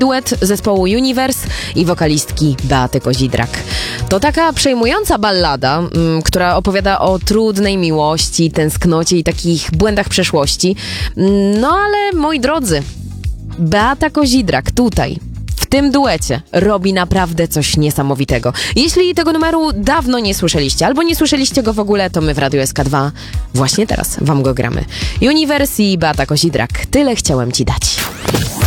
duet zespołu Universe i wokalistki Beaty Kozidrak. To taka przejmująca ballada, która opowiada o trudnej miłości, tęsknocie i takich błędach przeszłości. No ale moi drodzy, Beata Kozidrak tutaj, w tym duecie, robi naprawdę coś niesamowitego. Jeśli tego numeru dawno nie słyszeliście, albo nie słyszeliście go w ogóle, to my w Radiu SK2 właśnie teraz wam go gramy. Universe i Beata Kozidrak, tyle chciałem ci dać.